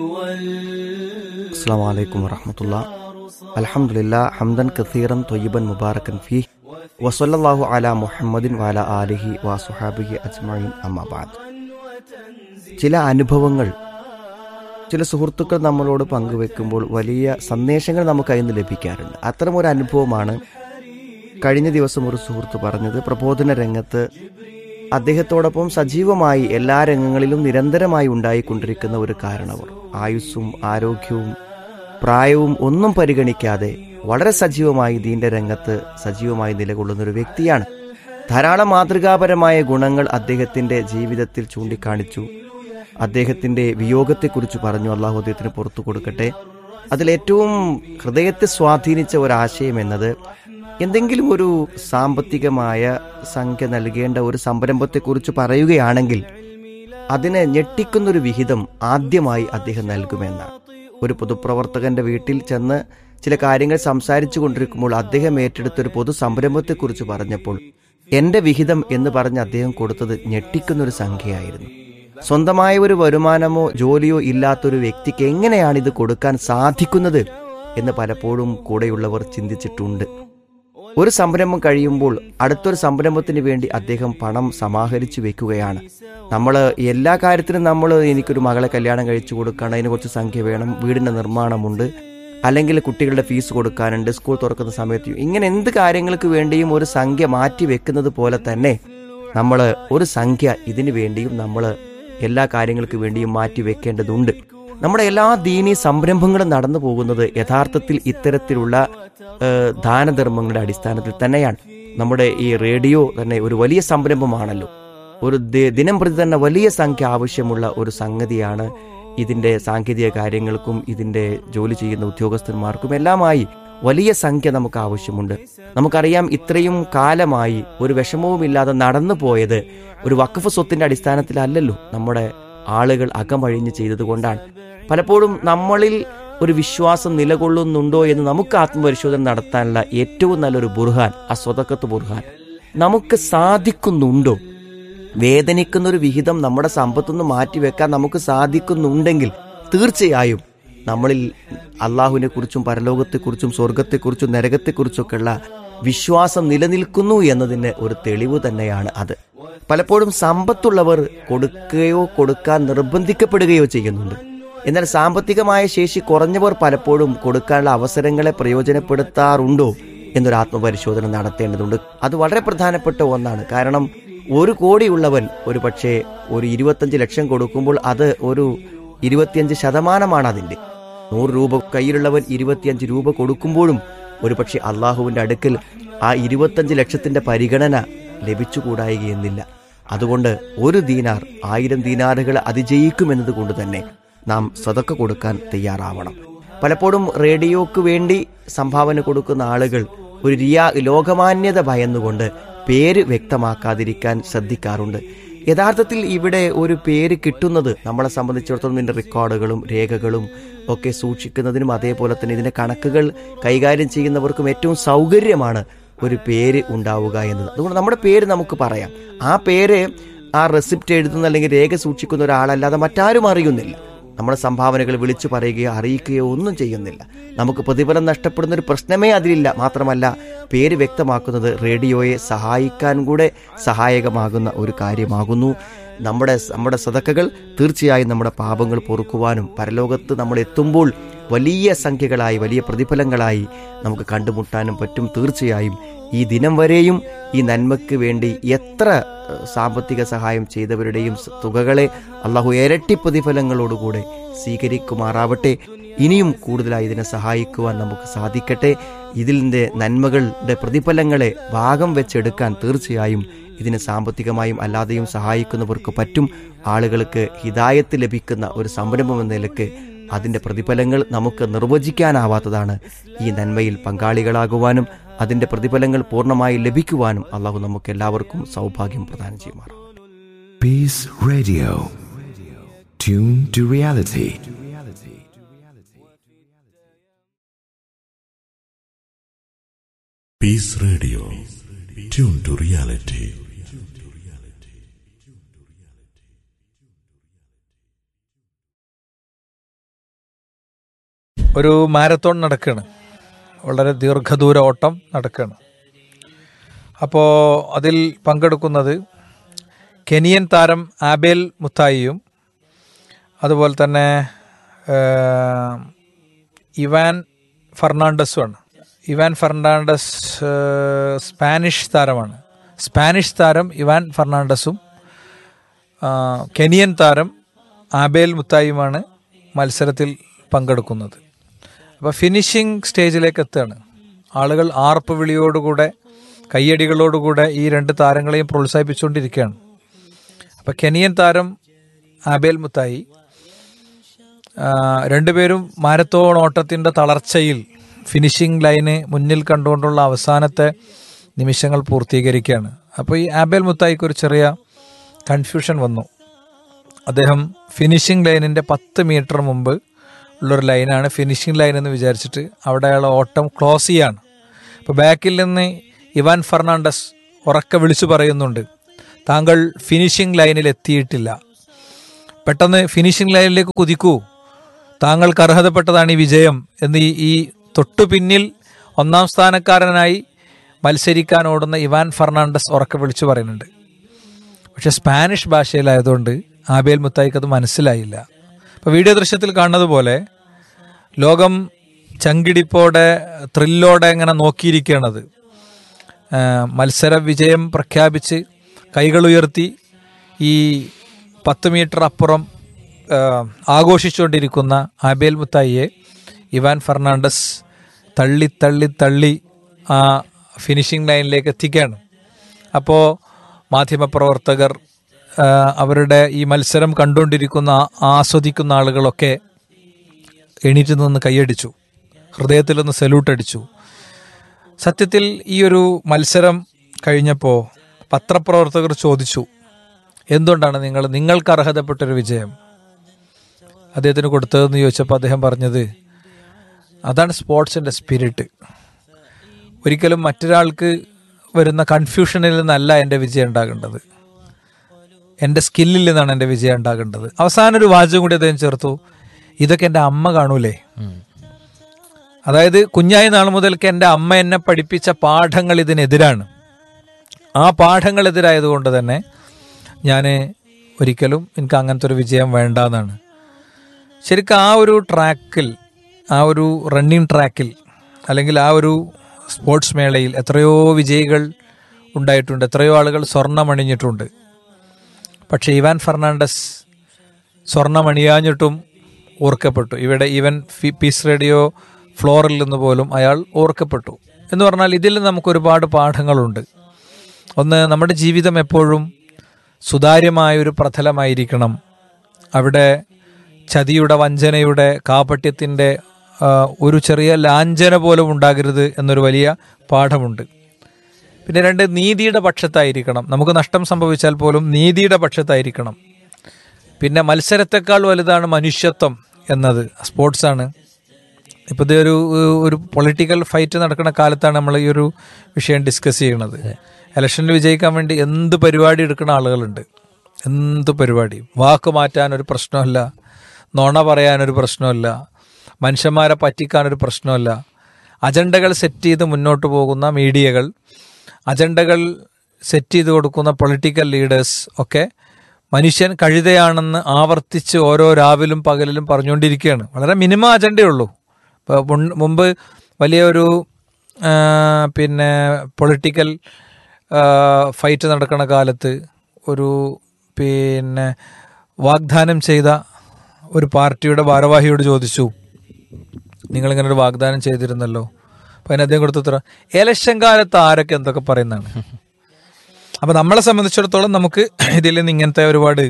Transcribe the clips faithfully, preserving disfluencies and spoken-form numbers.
അസ്സലാമു അലൈക്കും വറഹ്മത്തുള്ളാഹി. അൽഹംദുലില്ലാ ഹംദൻ കസീറൻ ത്വയ്യിബൻ മുബാറകൻ ഫീഹി വസല്ലല്ലാഹു അലാ മുഹമ്മദിൻ വഅലാ ആലിഹി വസ്വഹാബിഹി അജ്മഈൻ അമ്മാ ബഅദ്. ചില അനുഭവങ്ങൾ ചില സുഹൃത്തുക്കൾ നമ്മളോട് പങ്കുവെക്കുമ്പോൾ വലിയ സന്ദേശങ്ങൾ നമുക്ക് അതിൽ നിന്ന് ലഭിക്കാറുണ്ട്. അത്തരമൊരു അനുഭവമാണ് കഴിഞ്ഞ ദിവസം ഒരു സുഹൃത്ത് പറഞ്ഞത്. പ്രബോധന രംഗത്ത് അദ്ദേഹത്തോടൊപ്പം സജീവമായി എല്ലാ രംഗങ്ങളിലും നിരന്തരമായി ഉണ്ടായിക്കൊണ്ടിരിക്കുന്ന ഒരു കാരണവർ, ആയുസ്സും ആരോഗ്യവും പ്രായവും ഒന്നും പരിഗണിക്കാതെ വളരെ സജീവമായി ദീന്റെ രംഗത്ത് സജീവമായി നിലകൊള്ളുന്ന ഒരു വ്യക്തിയാണ്. ധാരാളം മാതൃകാപരമായ ഗുണങ്ങൾ അദ്ദേഹത്തിന്റെ ജീവിതത്തിൽ ചൂണ്ടിക്കാണിച്ചു. അദ്ദേഹത്തിന്റെ വിയോഗത്തെക്കുറിച്ച് പറഞ്ഞു. അള്ളാഹു അദ്ദേഹത്തിന് പുറത്തു കൊടുക്കട്ടെ. അതിലേറ്റവും ഹൃദയത്തെ സ്വാധീനിച്ച ഒരാശയം എന്നത്, എന്തെങ്കിലും ഒരു സാമ്പത്തികമായ സംഖ്യ നൽകേണ്ട ഒരു സംരംഭത്തെക്കുറിച്ച് പറയുകയാണെങ്കിൽ അതിനെ ഞെട്ടിക്കുന്നൊരു വിഹിതം ആദ്യമായി അദ്ദേഹം നൽകുമെന്നാണ്. ഒരു പൊതുപ്രവർത്തകന്റെ വീട്ടിൽ ചെന്ന് ചില കാര്യങ്ങൾ സംസാരിച്ചു കൊണ്ടിരിക്കുമ്പോൾ അദ്ദേഹം ഏറ്റെടുത്തൊരു പൊതു സംരംഭത്തെക്കുറിച്ച് പറഞ്ഞപ്പോൾ എന്റെ വിഹിതം എന്ന് പറഞ്ഞ് അദ്ദേഹം കൊടുത്തത് ഞെട്ടിക്കുന്നൊരു സംഖ്യയായിരുന്നു. സ്വന്തമായ ഒരു വരുമാനമോ ജോലിയോ ഇല്ലാത്തൊരു വ്യക്തിക്ക് എങ്ങനെയാണ് ഇത് കൊടുക്കാൻ സാധിക്കുന്നത് എന്ന് പലപ്പോഴും കൂടെയുള്ളവർ ചിന്തിച്ചിട്ടുണ്ട്. ഒരു സംരംഭം കഴിയുമ്പോൾ അടുത്തൊരു സംരംഭത്തിന് വേണ്ടി അദ്ദേഹം പണം സമാഹരിച്ചു വെക്കുകയാണ്. നമ്മൾ എല്ലാ കാര്യത്തിനും നമ്മൾ എനിക്കൊരു മകളെ കല്യാണം കഴിച്ചു കൊടുക്കണം, അതിന് കുറച്ച് സംഖ്യ വേണം, വീടിൻ്റെ നിർമ്മാണമുണ്ട്, അല്ലെങ്കിൽ കുട്ടികളുടെ ഫീസ് കൊടുക്കാനുണ്ട്, സ്കൂൾ തുറക്കുന്ന സമയത്ത്, ഇങ്ങനെ എന്ത് കാര്യങ്ങൾക്ക് വേണ്ടിയും ഒരു സംഖ്യ മാറ്റി വെക്കുന്നത് പോലെ തന്നെ നമ്മൾ ഒരു സംഖ്യ ഇതിനു വേണ്ടിയും നമ്മൾ എല്ലാ കാര്യങ്ങൾക്ക് വേണ്ടിയും മാറ്റി വെക്കേണ്ടതുണ്ട്. നമ്മുടെ എല്ലാ ദീനീ സംരംഭങ്ങളും നടന്നു പോകുന്നത് യഥാർത്ഥത്തിൽ ഇത്തരത്തിലുള്ള ദാനധർമ്മങ്ങളുടെ അടിസ്ഥാനത്തിൽ തന്നെയാണ്. നമ്മുടെ ഈ റേഡിയോ തന്നെ ഒരു വലിയ സംരംഭമാണല്ലോ. ഒരു ദിനം പ്രതി തന്നെ വലിയ സംഖ്യ ആവശ്യമുള്ള ഒരു സംഗതിയാണ്. ഇതിന്റെ സാങ്കേതിക കാര്യങ്ങൾക്കും ഇതിന്റെ ജോലി ചെയ്യുന്ന ഉദ്യോഗസ്ഥന്മാർക്കും എല്ലാമായി വലിയ സംഖ്യ നമുക്ക് ആവശ്യമുണ്ട്. നമുക്കറിയാം, ഇത്രയും കാലമായി ഒരു വിഷമവുമില്ലാതെ നടന്നു പോയത് ഒരു വഖഫ് സ്വത്തിന്റെ അടിസ്ഥാനത്തിലല്ലല്ലോ. നമ്മുടെ ആളുകൾ അകമഴിഞ്ഞ് ചെയ്തതുകൊണ്ടാണ്. പലപ്പോഴും നമ്മളിൽ ഒരു വിശ്വാസം നിലകൊള്ളുന്നുണ്ടോ എന്ന് നമുക്ക് ആത്മപരിശോധന നടത്താനുള്ള ഏറ്റവും നല്ലൊരു ബുർഹാൻ ആ സ്വതക്കത്ത് ബുർഹാൻ. നമുക്ക് സാധിക്കുന്നുണ്ടോ? വേദനിക്കുന്ന ഒരു വിഹിതം നമ്മുടെ സമ്പത്തുനിന്ന് മാറ്റിവെക്കാൻ നമുക്ക് സാധിക്കുന്നുണ്ടെങ്കിൽ തീർച്ചയായും നമ്മളിൽ അള്ളാഹുവിനെ കുറിച്ചും പരലോകത്തെക്കുറിച്ചും സ്വർഗത്തെക്കുറിച്ചും നരകത്തെക്കുറിച്ചൊക്കെയുള്ള വിശ്വാസം നിലനിൽക്കുന്നു എന്നതിന് ഒരു തെളിവ് തന്നെയാണ് അത്. പലപ്പോഴും സമ്പത്തുള്ളവർ കൊടുക്കുകയോ കൊടുക്കാൻ നിർബന്ധിക്കപ്പെടുകയോ ചെയ്യുന്നുണ്ട്. എന്നാൽ സാമ്പത്തികമായ ശേഷി കുറഞ്ഞവർ പലപ്പോഴും കൊടുക്കാനുള്ള അവസരങ്ങളെ പ്രയോജനപ്പെടുത്താറുണ്ടോ എന്നൊരു ആത്മപരിശോധന നടത്തേണ്ടതുണ്ട്. അത് വളരെ പ്രധാനപ്പെട്ട ഒന്നാണ്. കാരണം ഒരു കോടിയുള്ളവൻ ഒരു പക്ഷേ ഒരു ഇരുപത്തഞ്ച് ലക്ഷം കൊടുക്കുമ്പോൾ അത് ഒരു ഇരുപത്തിയഞ്ച് ശതമാനമാണ് അതിൻ്റെ. നൂറ് രൂപ കയ്യിലുള്ളവൻ ഇരുപത്തിയഞ്ച് രൂപ കൊടുക്കുമ്പോഴും ഒരു പക്ഷേ അള്ളാഹുവിൻ്റെ അടുക്കൽ ആ ഇരുപത്തഞ്ച് ലക്ഷത്തിന്റെ പരിഗണന ലഭിച്ചുകൂടായികയെന്നില്ല. അതുകൊണ്ട് ഒരു ദീനാർ ആയിരം ദീനാറുകൾ അതിജയിക്കുമെന്നത് കൊണ്ട് തന്നെ നാം സദക്ക കൊടുക്കാൻ തയ്യാറാവണം. പലപ്പോഴും റേഡിയോക്ക് വേണ്ടി സംഭാവന കൊടുക്കുന്ന ആളുകൾ ഒരു റിയാ ലോകമാന്യത ഭയന്നുകൊണ്ട് പേര് വ്യക്തമാക്കാതിരിക്കാൻ ശ്രദ്ധിക്കാറുണ്ട്. യഥാർത്ഥത്തിൽ ഇവിടെ ഒരു പേര് കിട്ടുന്നത് നമ്മളെ സംബന്ധിച്ചിടത്തോളം ഇതിൻ്റെ റെക്കോർഡുകളും രേഖകളും ഒക്കെ സൂക്ഷിക്കുന്നതിനും അതേപോലെ തന്നെ ഇതിൻ്റെ കണക്കുകൾ കൈകാര്യം ചെയ്യുന്നവർക്കും ഏറ്റവും സൗകര്യമാണ് ഒരു പേര് ഉണ്ടാവുക എന്നത്. അതുകൊണ്ട് നമ്മുടെ പേര് നമുക്ക് പറയാം. ആ പേര് ആ റെസിപ്റ്റ് എഴുതുന്ന അല്ലെങ്കിൽ രേഖ സൂക്ഷിക്കുന്ന ഒരാളല്ലാതെ മറ്റാരും അറിയുന്നില്ല. നമ്മുടെ സംഭാവനകൾ വിളിച്ചു പറയുകയോ അറിയിക്കുകയോ ഒന്നും ചെയ്യുന്നില്ല. നമുക്ക് പ്രതിഫലം നഷ്ടപ്പെടുന്ന ഒരു പ്രശ്നമേ അതിലില്ല. മാത്രമല്ല, പേര് വ്യക്തമാക്കുന്നത് റേഡിയോയെ സഹായിക്കാൻ കൂടെ സഹായകമാകുന്ന ഒരു കാര്യമാകുന്നു. നമ്മുടെ നമ്മുടെ സദക്കകൾ തീർച്ചയായും നമ്മുടെ പാപങ്ങൾ പൊറുക്കുവാനും പരലോകത്ത് നമ്മൾ എത്തുമ്പോൾ വലിയ സംഖ്യകളായി വലിയ പ്രതിഫലങ്ങളായി നമുക്ക് കണ്ടുമുട്ടാനും പറ്റും. തീർച്ചയായും ഈ ദിനം വരെയും ഈ നന്മയ്ക്ക് വേണ്ടി എത്ര സാമ്പത്തിക സഹായം ചെയ്തവരുടെയും തുകകളെ അള്ളാഹു ഇരട്ടി പ്രതിഫലങ്ങളോടുകൂടെ സ്വീകരിക്കുമാറാവട്ടെ. ഇനിയും കൂടുതലായി ഇതിനെ സഹായിക്കുവാൻ നമുക്ക് സാധിക്കട്ടെ. ഇതിൻ്റെ നന്മകളുടെ പ്രതിഫലങ്ങളെ ഭാഗം വെച്ചെടുക്കാൻ തീർച്ചയായും ഇതിനെ സാമ്പത്തികമായും അല്ലാതെയും സഹായിക്കുന്നവർക്ക് പറ്റും. ആളുകൾക്ക് ഹിദായത്ത് ലഭിക്കുന്ന ഒരു സംരംഭം എന്ന നിലക്ക് അതിൻ്റെ പ്രതിഫലങ്ങൾ നമുക്ക് നിർവചിക്കാനാവാത്തതാണ്. ഈ നന്മയിൽ പങ്കാളികളാകുവാനും അതിൻ്റെ പ്രതിഫലങ്ങൾ പൂർണ്ണമായി ലഭിക്കുവാനും അള്ളാഹു നമുക്ക് എല്ലാവർക്കും സൗഭാഗ്യം പ്രദാനം ചെയ്യുമാറാം. Peace Radio. Tune to reality. Peace Radio. Tune to reality. ഒരു മാരത്തോൺ നടക്കുകയാണ്, വളരെ ദീർഘദൂര ഓട്ടം നടക്കുകയാണ്. അപ്പോൾ അതിൽ പങ്കെടുക്കുന്നത് കെനിയൻ താരം ആബേൽ മുത്തായിയും അതുപോലെ തന്നെ ഇവാൻ ഫെർണാണ്ടസുമാണ്. ഇവാൻ ഫെർണാണ്ടസ് സ്പാനിഷ് താരമാണ്. സ്പാനിഷ് താരം ഇവാൻ ഫെർണാണ്ടസും കെനിയൻ താരം ആബേൽ മുത്തായിയുമാണ് മത്സരത്തിൽ പങ്കെടുക്കുന്നത്. അപ്പോൾ ഫിനിഷിംഗ് സ്റ്റേജിലേക്ക് എത്തുകയാണ്. ആളുകൾ ആർപ്പ് വിളിയോടുകൂടെ കയ്യടികളോടുകൂടെ ഈ രണ്ട് താരങ്ങളെയും പ്രോത്സാഹിപ്പിച്ചുകൊണ്ടിരിക്കുകയാണ്. അപ്പോൾ കെനിയൻ താരം ആബേൽ മുത്തായി രണ്ടുപേരും മാരത്തോൺ ഓട്ടത്തിൻ്റെ തളർച്ചയിൽ ഫിനിഷിംഗ് ലൈന് മുന്നിൽ കണ്ടുകൊണ്ടുള്ള അവസാനത്തെ നിമിഷങ്ങൾ പൂർത്തീകരിക്കുകയാണ്. അപ്പോൾ ഈ ആബേൽ മുത്തായിക്ക് ഒരു ചെറിയ കൺഫ്യൂഷൻ വന്നു. അദ്ദേഹം ഫിനിഷിംഗ് ലൈനിൻ്റെ പത്ത് മീറ്റർ മുമ്പ് ഉള്ളൊരു ലൈനാണ് ഫിനിഷിംഗ് ലൈൻ എന്ന് വിചാരിച്ചിട്ട് അവിടെ അയാൾ ഓട്ടം ക്ലോസ് ചെയ്യാണ്. അപ്പോൾ ബാക്കിൽ നിന്ന് ഇവാൻ ഫെർണാണ്ടസ് ഉറക്കെ വിളിച്ചു പറയുന്നുണ്ട്, താങ്കൾ ഫിനിഷിംഗ് ലൈനിൽ എത്തിയിട്ടില്ല, പെട്ടെന്ന് ഫിനിഷിംഗ് ലൈനിലേക്ക് കുതിക്കൂ, താങ്കൾക്ക് അർഹതപ്പെട്ടതാണ് ഈ വിജയം എന്ന് ഈ ഈ തൊട്ടു പിന്നിൽ ഒന്നാം സ്ഥാനക്കാരനായി മത്സരിക്കാൻ ഓടുന്ന ഇവാൻ ഫെർണാണ്ടസ് ഉറക്കെ വിളിച്ചു പറയുന്നുണ്ട്. പക്ഷെ സ്പാനിഷ് ഭാഷയിലായതുകൊണ്ട് ആബേൽ മുത്തായിക്ക് അത് മനസ്സിലായില്ല. ഇപ്പോൾ വീഡിയോ ദൃശ്യത്തിൽ കാണുന്നത് പോലെ ലോകം ചങ്കിടിപ്പോടെ ത്രില്ലോടെ ഇങ്ങനെ നോക്കിയിരിക്കുകയാണത്. മത്സര വിജയം പ്രഖ്യാപിച്ച് കൈകളുയർത്തി ഈ പത്ത് മീറ്റർ അപ്പുറം ആഘോഷിച്ചുകൊണ്ടിരിക്കുന്ന ആബേൽ മുത്തായിയെ ഇവാൻ ഫെർണാണ്ടസ് തള്ളി തള്ളി തള്ളി ആ ഫിനിഷിംഗ് ലൈനിലേക്ക് എത്തിക്കുകയാണ്. അപ്പോൾ മാധ്യമപ്രവർത്തകർ, അവരുടെ ഈ മത്സരം കണ്ടുകൊണ്ടിരിക്കുന്ന ആസ്വദിക്കുന്ന ആളുകളൊക്കെ എണീറ്റ് നിന്ന് കൈയടിച്ചു, ഹൃദയത്തിൽ നിന്ന് സല്യൂട്ട് അടിച്ചു. സത്യത്തിൽ ഈ ഒരു മത്സരം കഴിഞ്ഞപ്പോൾ പത്രപ്രവർത്തകർ ചോദിച്ചു, എന്തുകൊണ്ടാണ് നിങ്ങൾ നിങ്ങൾക്ക് അർഹതപ്പെട്ടൊരു വിജയം അദ്ദേഹത്തിന് കൊടുത്തതെന്ന് ചോദിച്ചപ്പോൾ അദ്ദേഹം പറഞ്ഞത്, അതാണ് സ്പോർട്സിൻ്റെ സ്പിരിറ്റ്. ഒരിക്കലും മറ്റൊരാൾക്ക് വരുന്ന കൺഫ്യൂഷനിൽ നിന്നല്ല എൻ്റെ വിജയം ഉണ്ടാകേണ്ടത്, എൻ്റെ സ്കില്ലിൽ നിന്നാണ് എൻ്റെ വിജയം ഉണ്ടാകേണ്ടത്. അവസാനം ഒരു വാചകം കൂടി അദ്ദേഹം ചേർത്തു, ഇതൊക്കെ എൻ്റെ അമ്മ കാണൂലേ. അതായത് കുഞ്ഞായ നാൾ മുതൽക്ക് എൻ്റെ അമ്മ എന്നെ പഠിപ്പിച്ച പാഠങ്ങൾ ഇതിനെതിരാണ്. ആ പാഠങ്ങളെതിരായതുകൊണ്ട് തന്നെ ഞാൻ ഒരിക്കലും എനിക്ക് അങ്ങനത്തെ ഒരു വിജയം വേണ്ടെന്നാണ്. ശരിക്കും ആ ഒരു ട്രാക്കിൽ, ആ ഒരു റണ്ണിങ് ട്രാക്കിൽ അല്ലെങ്കിൽ ആ ഒരു സ്പോർട്സ് മേളയിൽ എത്രയോ വിജയികൾ ഉണ്ടായിട്ടുണ്ട്, എത്രയോ ആളുകൾ സ്വർണ്ണമണിഞ്ഞിട്ടുണ്ട്. പക്ഷേ ഇവാൻ ഫെർണാണ്ടസ് സ്വർണ്ണമണിയാഞ്ഞിട്ടും ഓർക്കപ്പെട്ടു. ഇവിടെ ഈവൻ പീസ് റേഡിയോ ഫ്ലോറിൽ നിന്ന് പോലും അയാൾ ഓർക്കപ്പെട്ടു. എന്ന് പറഞ്ഞാൽ ഇതിൽ നമുക്ക് ഒരുപാട് പാഠങ്ങളുണ്ട്. ഒന്ന്, നമ്മുടെ ജീവിതം എപ്പോഴും സുതാര്യമായൊരു പ്രതലമായിരിക്കണം. അവിടെ ചതിയുടെ, വഞ്ചനയുടെ, കാപട്യത്തിൻ്റെ ഒരു ചെറിയ ലാഞ്ചന പോലും ഉണ്ടാകരുത് എന്നൊരു വലിയ പാഠമുണ്ട്. പിന്നെ രണ്ട്, നീതിയുടെ പക്ഷത്തായിരിക്കണം. നമുക്ക് നഷ്ടം സംഭവിച്ചാൽ പോലും നീതിയുടെ പക്ഷത്തായിരിക്കണം. പിന്നെ മത്സരത്തെക്കാൾ വലുതാണ് മനുഷ്യത്വം എന്നത് സ്പോർട്സാണ്. ഇപ്പോൾ ഇത് ഒരു ഒരു പൊളിറ്റിക്കൽ ഫൈറ്റ് നടക്കുന്ന കാലത്താണ് നമ്മൾ ഈ ഒരു വിഷയം ഡിസ്കസ് ചെയ്യുന്നത്. ഇലക്ഷനിൽ വിജയിക്കാൻ വേണ്ടി എന്ത് പരിപാടി എടുക്കുന്ന ആളുകളുണ്ട്, എന്ത് പരിപാടി. വാക്ക് മാറ്റാനൊരു പ്രശ്നമല്ല, നുണ പറയാനൊരു പ്രശ്നമല്ല, മനുഷ്യന്മാരെ പറ്റിക്കാനൊരു പ്രശ്നമല്ല. അജണ്ടകൾ സെറ്റ് ചെയ്ത് മുന്നോട്ട് പോകുന്ന മീഡിയകൾ, അജണ്ടകൾ സെറ്റ് ചെയ്ത് കൊടുക്കുന്ന പൊളിറ്റിക്കൽ ലീഡേഴ്സ് ഒക്കെ മനുഷ്യൻ കഴുതയാണെന്ന് ആവർത്തിച്ച് ഓരോ രാവിലും പകലിലും പറഞ്ഞുകൊണ്ടിരിക്കുകയാണ്. വളരെ മിനിമം അജണ്ടയുള്ളൂ. ഇപ്പോൾ മുമ്പ് വലിയൊരു പിന്നെ പൊളിറ്റിക്കൽ ഫൈറ്റ് നടക്കുന്ന കാലത്ത് ഒരു പിന്നെ വാഗ്ദാനം ചെയ്ത ഒരു പാർട്ടിയുടെ ഭാരവാഹിയോട് ചോദിച്ചു, നിങ്ങളിങ്ങനെ ഒരു വാഗ്ദാനം ചെയ്തിരുന്നല്ലോ. അപ്പോൾ അതിന് അദ്ദേഹം കൊടുത്ത ഉത്തരം, എലക്ഷൻ കാലത്ത് ആരൊക്കെ എന്തൊക്കെ പറയുന്നതാണ്. അപ്പം നമ്മളെ സംബന്ധിച്ചിടത്തോളം നമുക്ക് ഇതിൽ നിന്ന് ഇങ്ങനത്തെ ഒരുപാട്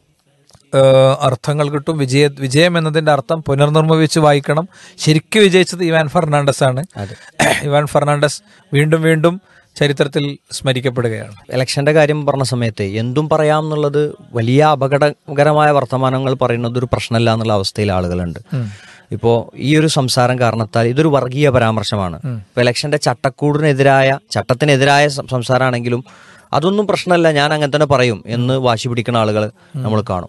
അർത്ഥങ്ങൾ കിട്ടും. വിജയ വിജയം എന്നതിൻ്റെ അർത്ഥം പുനർനിർമ്മിച്ച് വായിക്കണം. ശരിക്കും വിജയിച്ചത് ഇവാൻ ഫെർണാണ്ടസ് ആണ്. ഇവാൻ ഫെർണാണ്ടസ് വീണ്ടും വീണ്ടും ചരിത്രത്തിൽ സ്മരിക്കപ്പെടുകയാണ്. ഇലക്ഷൻ്റെ കാര്യം പറഞ്ഞ സമയത്ത് എന്തും പറയാം എന്നുള്ളത് വലിയ അപകടകരമായ വർത്തമാനങ്ങൾ പറയുന്നത് ഒരു പ്രശ്നമല്ല എന്നുള്ള അവസ്ഥയിൽ ആളുകളുണ്ട്. ഇപ്പോൾ ഈ ഒരു സംസാരം കാരണത്താൽ ഇതൊരു വർഗീയ പരാമർശമാണ്. ഇപ്പോൾ ഇലക്ഷൻ്റെ ചട്ടക്കൂടിനെതിരായ, ചട്ടത്തിനെതിരായ സംസാരമാണെങ്കിലും അതൊന്നും പ്രശ്നമല്ല, ഞാൻ അങ്ങനെ തന്നെ പറയും എന്ന് വാശി പിടിക്കുന്ന ആളുകൾ നമ്മൾ കാണും.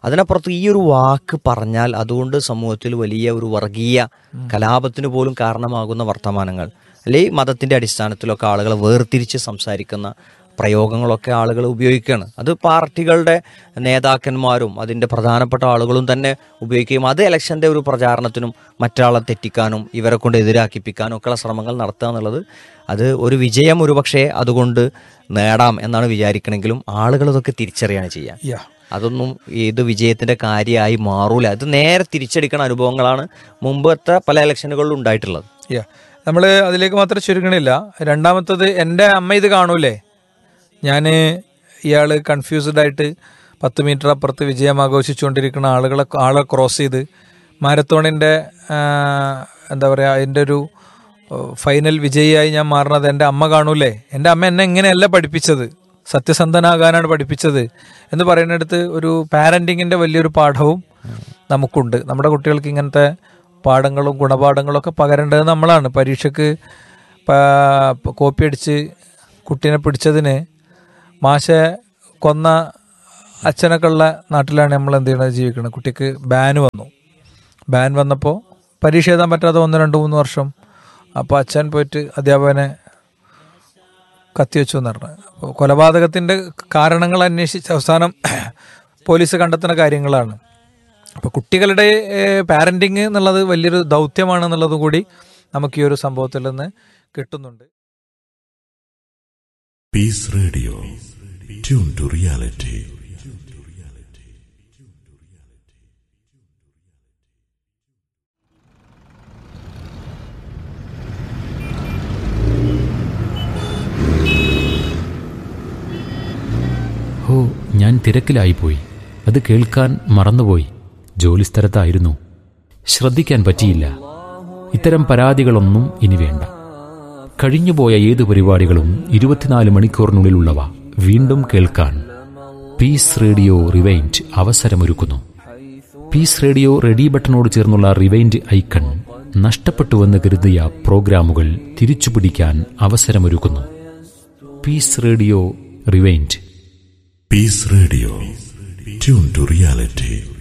അതിനപ്പുറത്ത് ഈ ഒരു വാക്ക് പറഞ്ഞാൽ അതുകൊണ്ട് സമൂഹത്തിൽ വലിയ ഒരു വർഗീയ കലാപത്തിന് പോലും കാരണമാകുന്ന വർത്തമാനങ്ങൾ, അല്ലെങ്കിൽ മതത്തിൻ്റെ അടിസ്ഥാനത്തിലൊക്കെ ആളുകളെ വേർതിരിച്ച് സംസാരിക്കുന്ന പ്രയോഗങ്ങളൊക്കെ ആളുകൾ ഉപയോഗിക്കുകയാണ്. അത് പാർട്ടികളുടെ നേതാക്കന്മാരും അതിൻ്റെ പ്രധാനപ്പെട്ട ആളുകളും തന്നെ ഉപയോഗിക്കുകയും അത് ഇലക്ഷൻ്റെ ഒരു പ്രചാരണത്തിനും മറ്റാളെ തെറ്റിക്കാനും ഇവരെ കൊണ്ട് എതിരാക്കിപ്പിക്കാനും ഒക്കെയുള്ള ശ്രമങ്ങൾ നടത്തുക എന്നുള്ളത് അത് ഒരു വിജയം ഒരു പക്ഷേ അതുകൊണ്ട് നേടാം എന്നാണ് വിചാരിക്കണമെങ്കിലും ആളുകൾ ഇതൊക്കെ തിരിച്ചറിയാണ് ചെയ്യുക. അതൊന്നും ഇത് വിജയത്തിൻ്റെ കാര്യമായി മാറൂല. അത് നേരെ തിരിച്ചടിക്കുന്ന അനുഭവങ്ങളാണ് മുമ്പത്തെ പല ഇലക്ഷനുകളിലും ഉണ്ടായിട്ടുള്ളത്. നമ്മൾ അതിലേക്ക് മാത്രം ചുരുക്കണില്ല. രണ്ടാമത്തത്, എൻ്റെ അമ്മ ഇത് കാണൂലേ, ഞാൻ ഇയാൾ കൺഫ്യൂസ്ഡ് ആയിട്ട് പത്ത് മീറ്റർ അപ്പുറത്ത് വിജയം ആഘോഷിച്ചുകൊണ്ടിരിക്കുന്ന ആളുകളെ ആളെ ക്രോസ് ചെയ്ത് മാരത്തോണിൻ്റെ എന്താ പറയുക അതിൻ്റെ ഒരു ഫൈനൽ വിജയിയായി ഞാൻ മാറുന്നത് എൻ്റെ അമ്മ കാണൂലേ. എൻ്റെ അമ്മ എന്നെ ഇങ്ങനെയല്ല പഠിപ്പിച്ചത്, സത്യസന്ധനാകാനാണ് പഠിപ്പിച്ചത് എന്ന് പറയുന്നിടത്ത് ഒരു പാരൻറ്റിങ്ങിൻ്റെ വലിയൊരു പാഠവും നമുക്കുണ്ട്. നമ്മുടെ കുട്ടികൾക്ക് ഇങ്ങനത്തെ പാഠങ്ങളും ഗുണപാഠങ്ങളും ഒക്കെ പകരേണ്ടത് നമ്മളാണ്. പരീക്ഷയ്ക്ക് കോപ്പി അടിച്ച് കുട്ടീനെ പിടിച്ചതിന് മാഷെ കൊന്ന അച്ഛനൊക്കെ ഉള്ള നാട്ടിലാണ് നമ്മൾ എന്ത് ചെയ്യണത്, ജീവിക്കുന്നത്. കുട്ടിക്ക് ബാൻ വന്നു. ബാൻ വന്നപ്പോൾ പരീക്ഷ എഴുതാൻ പറ്റാതെ ഒന്ന് രണ്ട് മൂന്ന് വർഷം. അപ്പോൾ അച്ഛൻ പോയിട്ട് അധ്യാപകനെ കത്തിവെച്ചു എന്ന് പറഞ്ഞു. അപ്പോൾ കൊലപാതകത്തിൻ്റെ കാരണങ്ങൾ അന്വേഷിച്ച് അവസാനം പോലീസ് കണ്ടെത്തുന്ന കാര്യങ്ങളാണ്. അപ്പോൾ കുട്ടികളുടെ പാരൻറ്റിങ് എന്നുള്ളത് വലിയൊരു ദൗത്യമാണെന്നുള്ളതും കൂടി നമുക്ക് ഈ ഒരു സംഭവത്തിൽ നിന്ന് കിട്ടുന്നുണ്ട്. Piece radio, tune to reality. ഓ, ഞാൻ തിരക്കിലായിപ്പോയി. അത് കേൾക്കാൻ മറന്നുപോയി. ജോലിസ്ഥലത്തായിരുന്നു, ശ്രദ്ധിക്കാൻ പറ്റിയില്ല. ഇത്തരം പരാതികളൊന്നും ഇനി വേണ്ട. കഴിഞ്ഞുപോയ ഏത് പരിപാടികളും ഇരുപത്തിനാല് മണിക്കൂറിനുള്ളിലുള്ളവ വീണ്ടും കേൾക്കാൻ piece radio rewind അവസരമൊരുക്കുന്നു. Piece radio ready ബട്ടണോട് ചേർന്നുള്ള റിവൈൻഡ് ഐക്കൺ നഷ്ടപ്പെട്ടുവെന്ന് കരുതിയ പ്രോഗ്രാമുകൾ തിരിച്ചുപിടിക്കാൻ അവസരമൊരുക്കുന്നു. Piece radio rewind. Piece radio, tune to reality.